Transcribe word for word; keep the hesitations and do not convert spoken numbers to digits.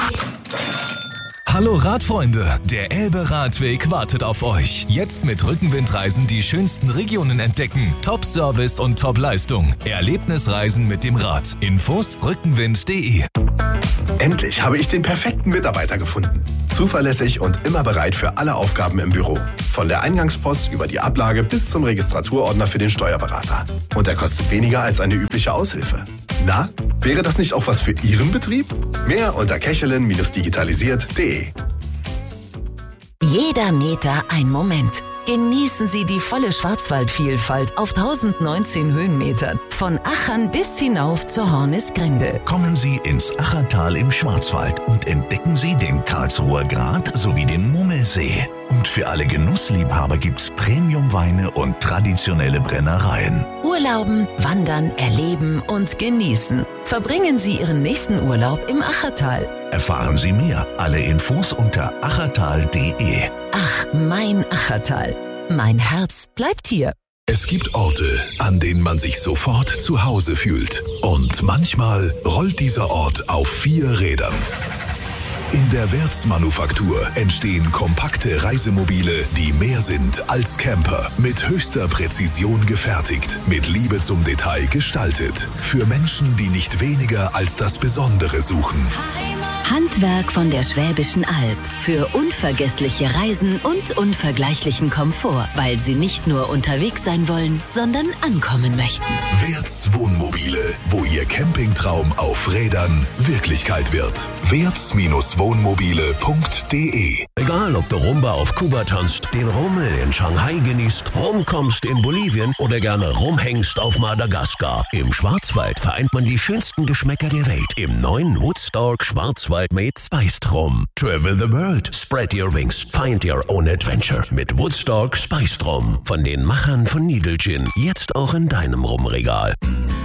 Hallo Radfreunde, der Elbe-Radweg wartet auf euch. Jetzt mit Rückenwindreisen die schönsten Regionen entdecken. Top-Service und Top-Leistung. Erlebnisreisen mit dem Rad. Infos rückenwind punkt de. Endlich habe ich den perfekten Mitarbeiter gefunden. Zuverlässig und immer bereit für alle Aufgaben im Büro. Von der Eingangspost über die Ablage bis zum Registraturordner für den Steuerberater. Und er kostet weniger als eine übliche Aushilfe. Na, wäre das nicht auch was für Ihren Betrieb? Mehr unter kechelin digitalisiert punkt de. Jeder Meter ein Moment. Genießen Sie die volle Schwarzwaldvielfalt auf tausendneunzehn Höhenmetern. Von Achern bis hinauf zur Hornisgrinde. Kommen Sie ins Achertal im Schwarzwald und entdecken Sie den Karlsruher Grat sowie den Mummelsee. Und für alle Genussliebhaber gibt's Premiumweine und traditionelle Brennereien. Urlauben, wandern, erleben und genießen. Verbringen Sie Ihren nächsten Urlaub im Achertal. Erfahren Sie mehr. Alle Infos unter achertal punkt de. Ach, mein Achertal. Mein Herz bleibt hier. Es gibt Orte, an denen man sich sofort zu Hause fühlt. Und manchmal rollt dieser Ort auf vier Rädern. In der Wertz Manufaktur entstehen kompakte Reisemobile, die mehr sind als Camper. Mit höchster Präzision gefertigt, mit Liebe zum Detail gestaltet. Für Menschen, die nicht weniger als das Besondere suchen. Handwerk von der Schwäbischen Alb. Für unvergessliche Reisen und unvergleichlichen Komfort, weil Sie nicht nur unterwegs sein wollen, sondern ankommen möchten. Wertz Wohnmobile, wo Ihr Campingtraum auf Rädern Wirklichkeit wird. wertz Wohnmobile punkt de. Egal, ob du Rumba auf Kuba tanzt, den Rummel in Shanghai genießt, rumkommst in Bolivien oder gerne rumhängst auf Madagaskar. Im Schwarzwald vereint man die schönsten Geschmäcker der Welt im neuen Woodstock Schwarzwald made Spiced Rum. Travel the world, spread your wings, find your own adventure mit Woodstock Spiced Rum. Von den Machern von Needle Gin, jetzt auch in deinem Rumregal.